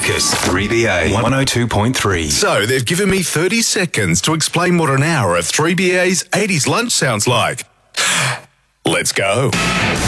Focus 3BA 102.3. So they've given me 30 seconds to explain what an hour of 3BA's 80s lunch sounds like. Let's go.